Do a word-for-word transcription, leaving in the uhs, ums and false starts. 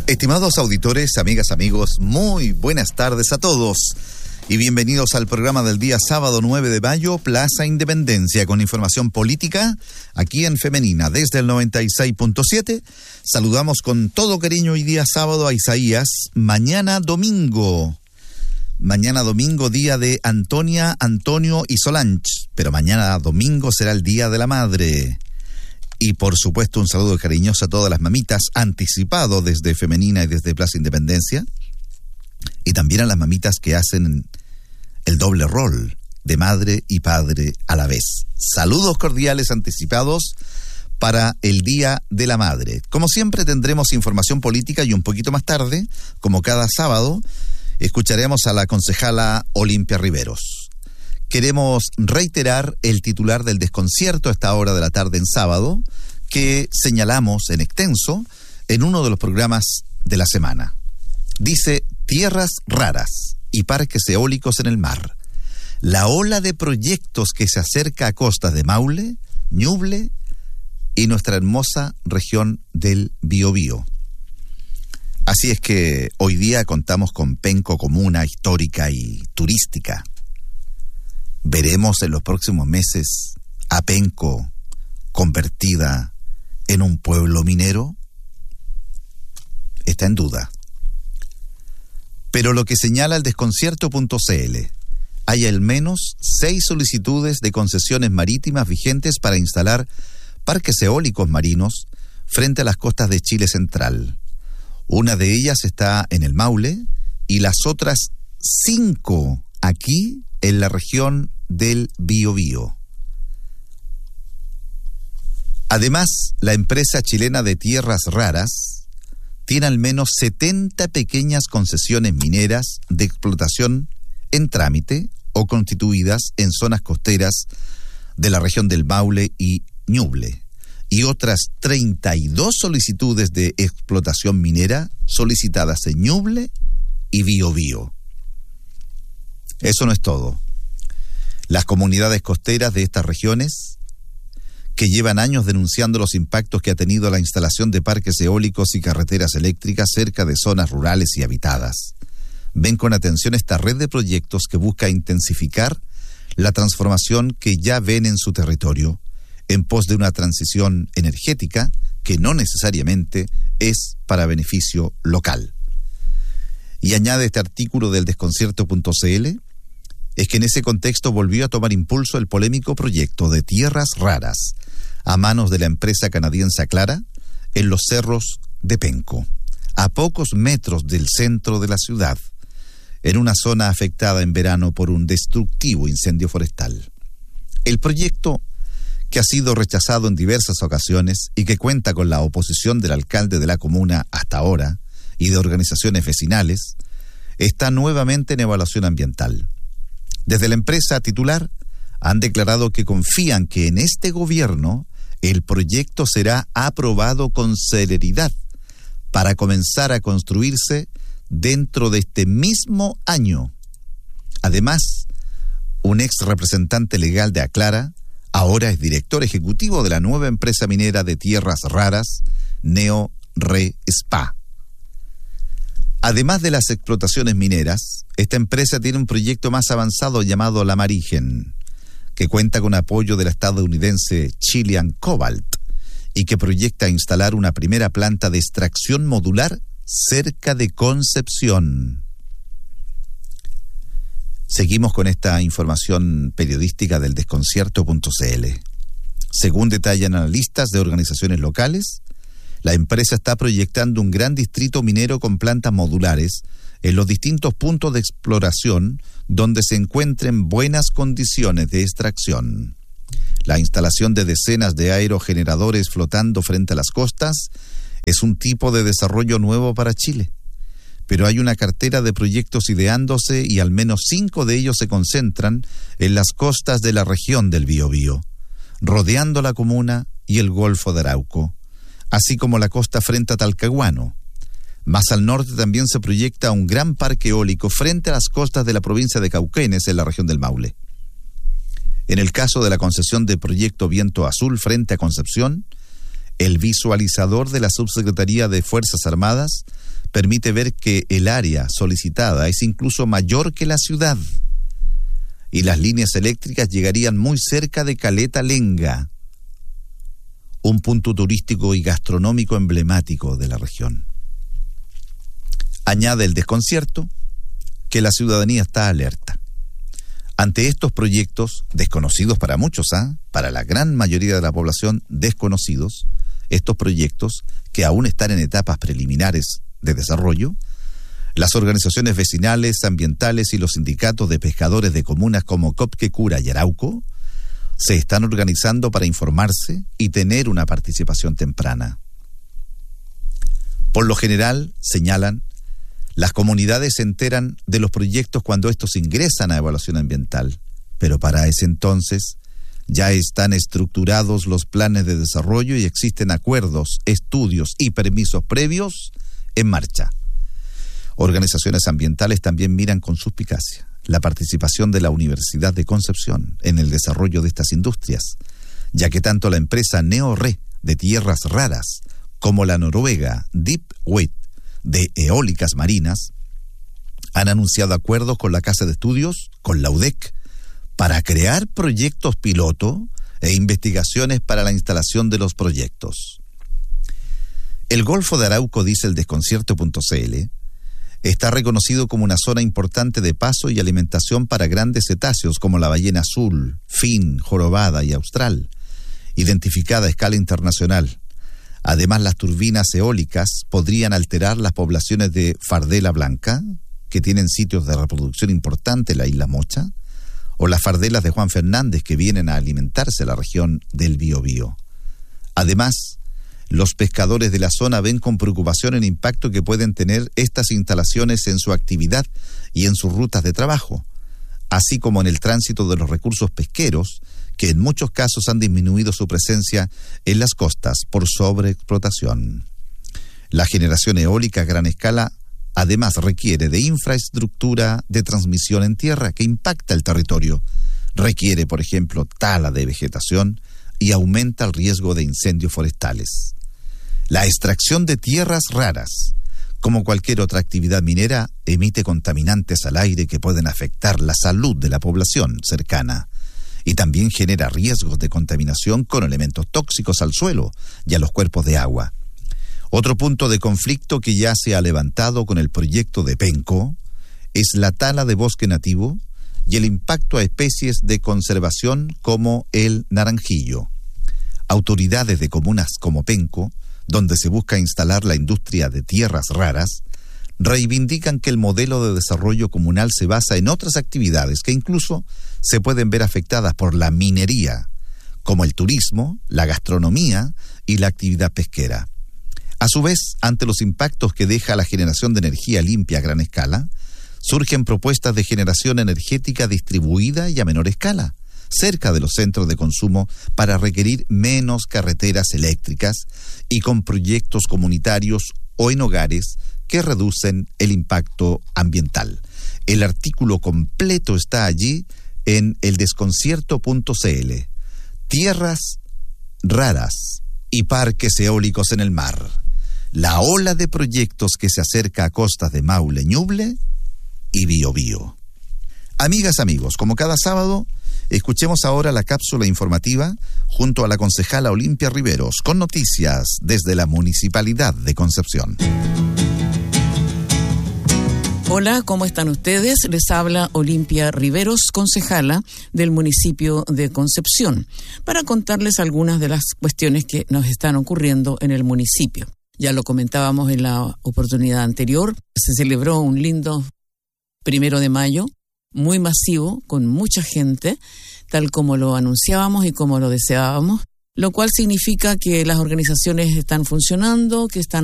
Estimados auditores, amigas, amigos, muy buenas tardes a todos y bienvenidos al programa del día sábado nueve de mayo, Plaza Independencia, con información política aquí en Femenina desde el noventa y seis punto siete. Saludamos con todo cariño hoy día sábado a Isaías, mañana domingo. Mañana domingo, día de Antonia, Antonio y Solange, pero mañana domingo será el Día de la Madre. Y por supuesto un saludo cariñoso a todas las mamitas, anticipado desde Femenina y desde Plaza Independencia, y también a las mamitas que hacen el doble rol de madre y padre a la vez. Saludos cordiales anticipados para el Día de la Madre. Como siempre tendremos información política y un poquito más tarde, como cada sábado, escucharemos a la concejala Olimpia Riveros. Queremos reiterar el titular del desconcierto a esta hora de la tarde en sábado, que señalamos en extenso en uno de los programas de la semana. Dice: tierras raras y parques eólicos en el mar. La ola de proyectos que se acerca a costas de Maule, Ñuble y nuestra hermosa región del Biobío. Así es que hoy día contamos con Penco, comuna histórica y turística. ¿Veremos en los próximos meses a Penco convertida en un pueblo minero? Está en duda. Pero lo que señala el desconcierto punto c l, hay al menos seis solicitudes de concesiones marítimas vigentes para instalar parques eólicos marinos frente a las costas de Chile Central. Una de ellas está en el Maule y las otras cinco aquí en la región del Biobío. Además, la empresa chilena de Tierras Raras tiene al menos setenta pequeñas concesiones mineras de explotación en trámite o constituidas en zonas costeras de la región del Maule y Ñuble, y otras treinta y dos solicitudes de explotación minera solicitadas en Ñuble y Biobío. Eso no es todo. Las comunidades costeras de estas regiones, que llevan años denunciando los impactos que ha tenido la instalación de parques eólicos y carreteras eléctricas cerca de zonas rurales y habitadas, ven con atención esta red de proyectos que busca intensificar la transformación que ya ven en su territorio, en pos de una transición energética que no necesariamente es para beneficio local. Y añade este artículo del desconcierto punto c l, es que en ese contexto volvió a tomar impulso el polémico proyecto de Tierras Raras a manos de la empresa canadiense Aclara en los cerros de Penco, a pocos metros del centro de la ciudad, en una zona afectada en verano por un destructivo incendio forestal. El proyecto, que ha sido rechazado en diversas ocasiones y que cuenta con la oposición del alcalde de la comuna hasta ahora y de organizaciones vecinales, está nuevamente en evaluación ambiental. Desde la empresa titular han declarado que confían que en este gobierno el proyecto será aprobado con celeridad para comenzar a construirse dentro de este mismo año. Además, un ex representante legal de Aclara ahora es director ejecutivo de la nueva empresa minera de Tierras Raras, Neo Re Spa. Además de las explotaciones mineras, esta empresa tiene un proyecto más avanzado llamado La Marigen, que cuenta con apoyo del estadounidense Chilean Cobalt y que proyecta instalar una primera planta de extracción modular cerca de Concepción. Seguimos con esta información periodística del desconcierto punto c l. Según detallan analistas de organizaciones locales, la empresa está proyectando un gran distrito minero con plantas modulares en los distintos puntos de exploración donde se encuentren buenas condiciones de extracción. La instalación de decenas de aerogeneradores flotando frente a las costas es un tipo de desarrollo nuevo para Chile, pero hay una cartera de proyectos ideándose y al menos cinco de ellos se concentran en las costas de la región del Biobío, rodeando la comuna y el Golfo de Arauco, así como la costa frente a Talcahuano. Más al norte también se proyecta un gran parque eólico frente a las costas de la provincia de Cauquenes en la región del Maule. En el caso de la concesión de proyecto Viento Azul frente a Concepción, el visualizador de la Subsecretaría de Fuerzas Armadas permite ver que el área solicitada es incluso mayor que la ciudad y las líneas eléctricas llegarían muy cerca de Caleta Lenga, un punto turístico y gastronómico emblemático de la región. Añade el desconcierto que la ciudadanía está alerta. Ante estos proyectos, desconocidos para muchos, ¿ah? para la gran mayoría de la población desconocidos, estos proyectos que aún están en etapas preliminares de desarrollo, las organizaciones vecinales, ambientales y los sindicatos de pescadores de comunas como Copquecura y Arauco se están organizando para informarse y tener una participación temprana. Por lo general, señalan, las comunidades se enteran de los proyectos cuando estos ingresan a evaluación ambiental, pero para ese entonces ya están estructurados los planes de desarrollo y existen acuerdos, estudios y permisos previos en marcha. Organizaciones ambientales también miran con suspicacia la participación de la Universidad de Concepción en el desarrollo de estas industrias, ya que tanto la empresa NeoRe de tierras raras como la noruega Deep Wet de eólicas marinas han anunciado acuerdos con la Casa de Estudios, con la U D E C, para crear proyectos piloto e investigaciones para la instalación de los proyectos. El Golfo de Arauco, dice el desconcierto punto c l, está reconocido como una zona importante de paso y alimentación para grandes cetáceos como la ballena azul, fin, jorobada y austral, identificada a escala internacional. Además, las turbinas eólicas podrían alterar las poblaciones de fardela blanca, que tienen sitios de reproducción importante en la isla Mocha, o las fardelas de Juan Fernández, que vienen a alimentarse a la región del Biobío. Además, los pescadores de la zona ven con preocupación el impacto que pueden tener estas instalaciones en su actividad y en sus rutas de trabajo, así como en el tránsito de los recursos pesqueros, que en muchos casos han disminuido su presencia en las costas por sobreexplotación. La generación eólica a gran escala además requiere de infraestructura de transmisión en tierra que impacta el territorio. Requiere, por ejemplo, tala de vegetación y aumenta el riesgo de incendios forestales. La extracción de tierras raras, como cualquier otra actividad minera, emite contaminantes al aire que pueden afectar la salud de la población cercana y también genera riesgos de contaminación con elementos tóxicos al suelo y a los cuerpos de agua. Otro punto de conflicto que ya se ha levantado con el proyecto de Penco es la tala de bosque nativo y el impacto a especies de conservación como el naranjillo. Autoridades de comunas como Penco, donde se busca instalar la industria de tierras raras, reivindican que el modelo de desarrollo comunal se basa en otras actividades que incluso se pueden ver afectadas por la minería, como el turismo, la gastronomía y la actividad pesquera. A su vez, ante los impactos que deja la generación de energía limpia a gran escala, surgen propuestas de generación energética distribuida y a menor escala, cerca de los centros de consumo para requerir menos carreteras eléctricas y con proyectos comunitarios o en hogares que reducen el impacto ambiental. El artículo completo está allí en el desconcierto punto c l. Tierras raras y parques eólicos en el mar. La ola de proyectos que se acerca a costas de Maule, Ñuble y Biobío. Amigas, amigos, como cada sábado, escuchemos ahora la cápsula informativa junto a la concejala Olimpia Riveros con noticias desde la Municipalidad de Concepción. Hola, ¿cómo están ustedes? Les habla Olimpia Riveros, concejala del municipio de Concepción, para contarles algunas de las cuestiones que nos están ocurriendo en el municipio. Ya lo comentábamos en la oportunidad anterior, se celebró un lindo primero de mayo, muy masivo, con mucha gente, tal como lo anunciábamos y como lo deseábamos, lo cual significa que las organizaciones están funcionando, que están